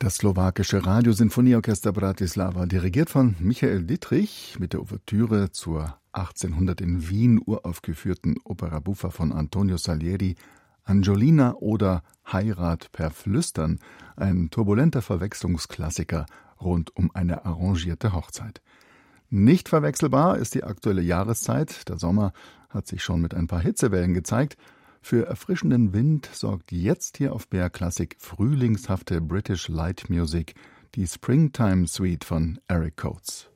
Das slowakische Radiosinfonieorchester Bratislava, dirigiert von Michael Dittrich, mit der Ouvertüre zur 1800 in Wien uraufgeführten Opera buffa von Antonio Salieri, Angiolina oder Heirat per Flüstern, ein turbulenter Verwechslungsklassiker rund um eine arrangierte Hochzeit. Nicht verwechselbar ist die aktuelle Jahreszeit. Der Sommer hat sich schon mit ein paar Hitzewellen gezeigt. Für erfrischenden Wind sorgt jetzt hier auf BR Classic frühlingshafte British Light Music, die Springtime Suite von Eric Coates.